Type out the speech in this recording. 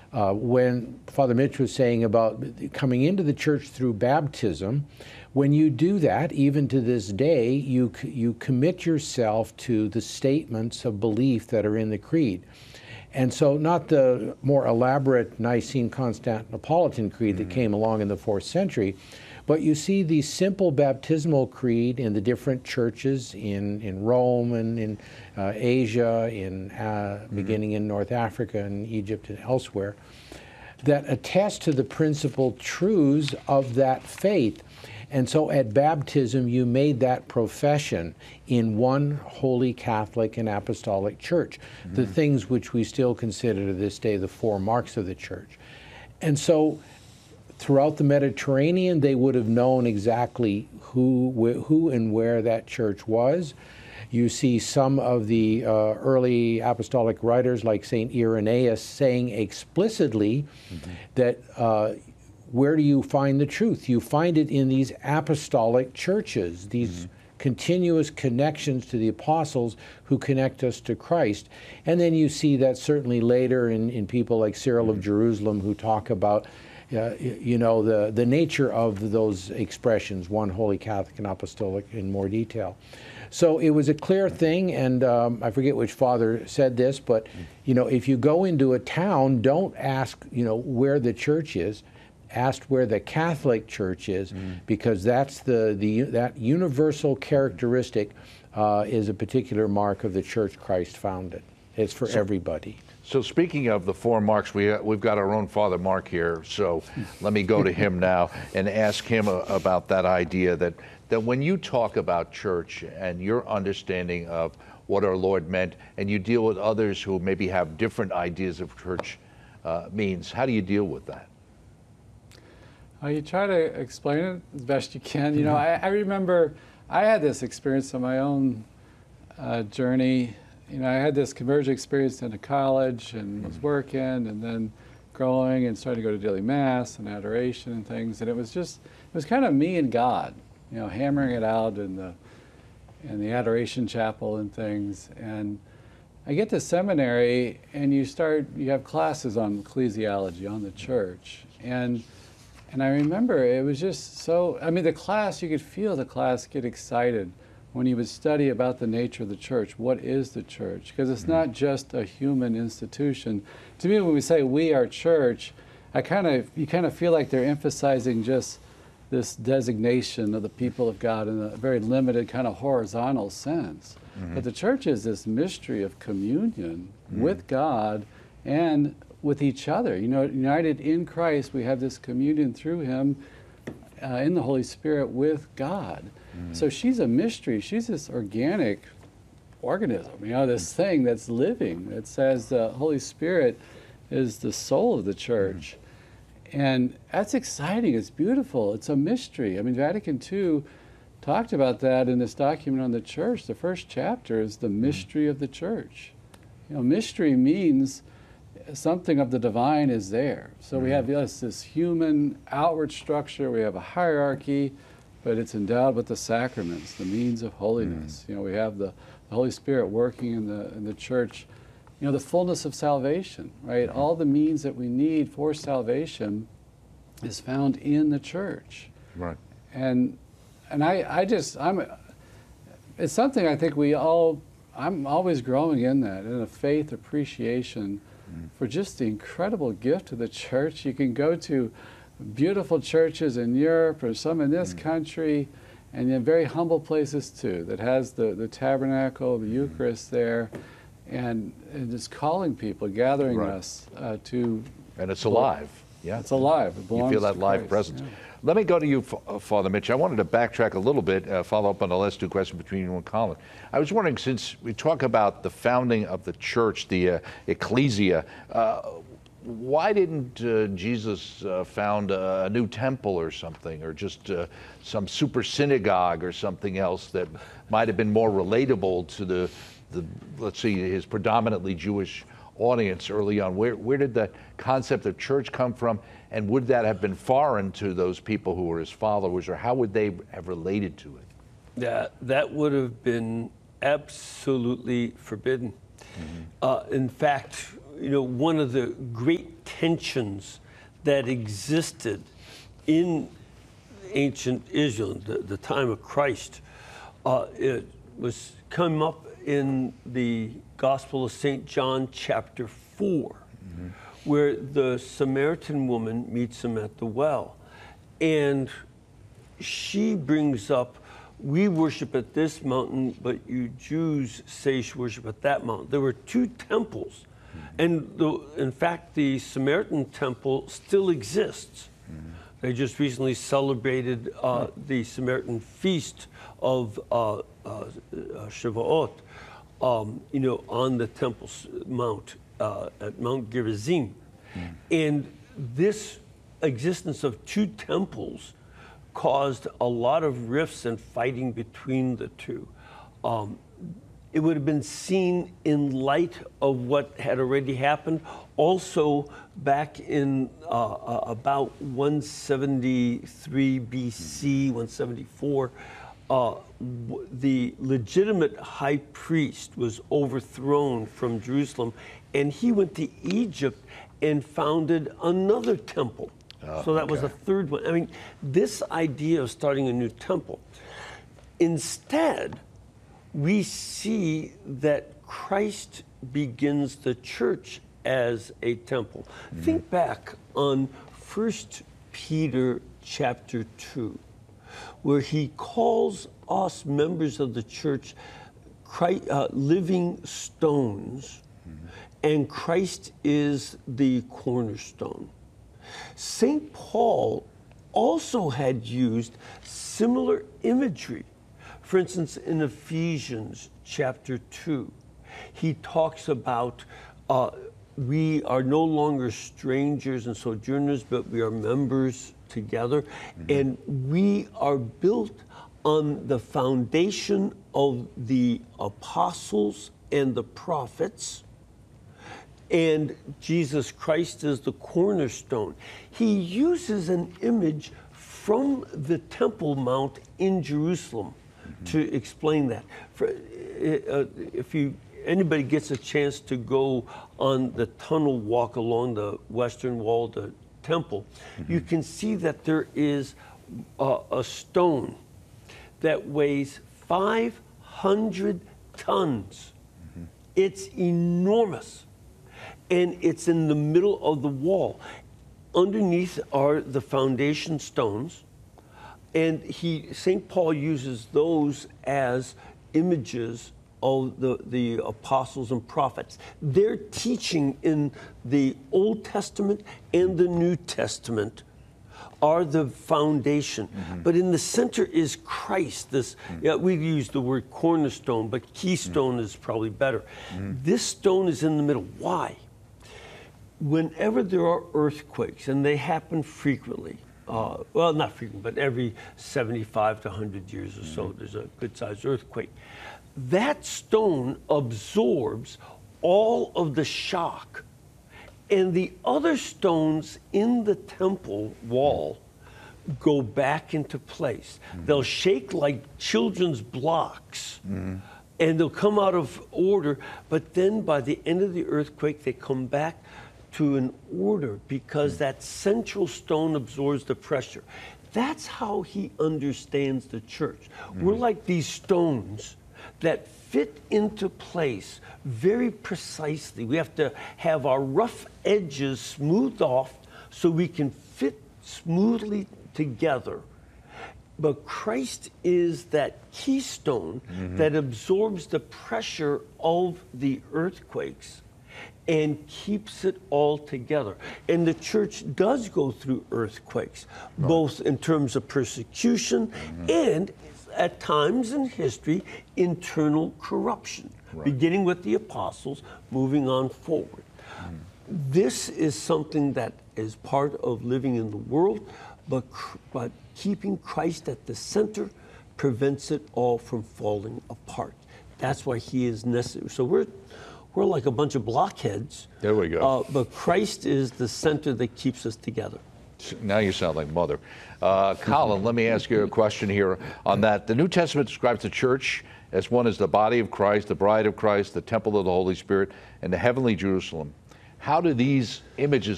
when Father Mitch was saying about coming into the church through baptism, when you do that, even to this day, you commit yourself to the statements of belief that are in the creed. And so not the more elaborate Nicene Constantinopolitan Creed that came along in the 4th century, but you see the simple baptismal creed in the different churches in Rome and in Asia, beginning in North Africa and Egypt and elsewhere, that attest to the principal truths of that faith. And so at baptism, you made that profession in one holy Catholic and Apostolic Church, the things which we still consider to this day the 4 marks of the Church. And so throughout the Mediterranean, they would have known exactly who and where that church was. You see some of the early apostolic writers like St. Irenaeus saying explicitly that where do you find the truth? You find it in these apostolic churches, these continuous connections to the apostles who connect us to Christ. And then you see that certainly later in people like Cyril of Jerusalem who talk about the nature of those expressions, one holy Catholic and apostolic, in more detail. So it was a clear thing, and I forget which father said this, but if you go into a town, don't ask where the church is. Ask where the Catholic Church is, because that's that universal characteristic is a particular mark of the Church Christ founded. It's for everybody. So speaking of the 4 marks, we've got our own Father Mark here, so let me go to him now and ask him about that idea that when you talk about church and your understanding of what our Lord meant, and you deal with others who maybe have different ideas of church means, how do you deal with that? You try to explain it as best you can. I remember I had this experience on my own journey. I had this conversion experience in a college and was working and then growing and starting to go to daily mass and adoration and things. And it was kind of me and God, hammering it out in the adoration chapel and things. And I get to seminary and you have classes on ecclesiology, on the church. And I remember it was just so, the class, you could feel the class get excited when you would study about the nature of the church. What is the church? Because it's not just a human institution. To me, when we say we are church, you kind of feel like they're emphasizing just this designation of the people of God in a very limited kind of horizontal sense. But the church is this mystery of communion with God and with each other. United in Christ, we have this communion through Him in the Holy Spirit with God. So she's a mystery. She's this organic organism, this thing that's living, that says the Holy Spirit is the soul of the church. And that's exciting. It's beautiful. It's a mystery. Vatican II talked about that in this document on the church. The first chapter is the mystery of the church. Mystery means something of the divine is there. So we have this human outward structure, we have a hierarchy, but it's endowed with the sacraments, the means of holiness. We have the Holy Spirit working in the church, the fullness of salvation, right? All the means that we need for salvation is found in the church. Right. And it's something I think I'm always growing in that, in a faith appreciation for just the incredible gift of the church. You can go to beautiful churches in Europe or some in this country, and in very humble places too, that has the tabernacle, the Eucharist there, and just calling people, gathering us to... And it's alive. Yeah, it's alive. It belongs you feel that to live Christ. presence. Yeah. Let me go to you, Father Mitch. I wanted to backtrack a little bit, follow up on the last 2 questions between you and Colin. I was wondering, since we talk about the founding of the church, the ecclesia, why didn't Jesus found a new temple or something, or just some super synagogue or something else that might have been more relatable to the let's see, his predominantly Jewish audience early on? Where did that concept of church come from? And would that have been foreign to those people who were his followers, or how would they have related to it? That would have been absolutely forbidden. In fact, one of the great tensions that existed in ancient Israel, the time of Christ. It was come up in the Gospel of St. John, chapter 4, where the Samaritan woman meets him at the well. And she brings up, we worship at this mountain, but you Jews say you should worship at that mountain. There were two temples. And in fact, the Samaritan temple still exists. They just recently celebrated the Samaritan feast of Shavuot, on the Temple Mount, at Mount Gerizim. And this existence of two temples caused a lot of rifts and fighting between the two. It would have been seen in light of what had already happened. Also, back in about 173 BC, 174, the legitimate high priest was overthrown from Jerusalem, and he went to Egypt and founded another temple. So that was a third one. I mean, this idea of starting a new temple. Instead, we see that Christ begins the church as a temple. Think back on 1 Peter chapter 2, where he calls us members of the church living stones, and Christ is the cornerstone. St. Paul also had used similar imagery. For instance, in Ephesians chapter 2, he talks about we are no longer strangers and sojourners, but we are members together. And we are built on the foundation of the apostles and the prophets. And Jesus Christ is the cornerstone. He uses an image from the Temple Mount in Jerusalem to explain that. If anybody gets a chance to go on the tunnel walk along the western wall of the temple, you can see that there is a stone that weighs 500 tons. It's enormous. And it's in the middle of the wall. Underneath are the foundation stones. And St. Paul uses those as images of the apostles and prophets. Their teaching in the Old Testament and the New Testament are the foundation. But in the center is Christ. We use the word cornerstone, but keystone is probably better. This stone is in the middle. Why? Whenever there are earthquakes, and they happen frequently, well, not frequent, but every 75 to 100 years or so, there's a good-sized earthquake. That stone absorbs all of the shock, and the other stones in the temple wall go back into place. They'll shake like children's blocks, and they'll come out of order, but then by the end of the earthquake, they come back to an order because that central stone absorbs the pressure. That's how he understands the church. We're like these stones that fit into place very precisely. We have to have our rough edges smoothed off so we can fit smoothly together. But Christ is that keystone that absorbs the pressure of the earthquakes and keeps it all together. And the church does go through earthquakes, both in terms of persecution and, at times in history, internal corruption, beginning with the apostles, moving on forward. This is something that is part of living in the world, but keeping Christ at the center prevents it all from falling apart. That's why he is necessary. So we're like a bunch of blockheads. There we go. But Christ is the center that keeps us together. Now you sound like Mother. Colin, let me ask you a question here on that. The New Testament describes the church as one is the body of Christ, the bride of Christ, the temple of the Holy Spirit, and the heavenly Jerusalem. How do these images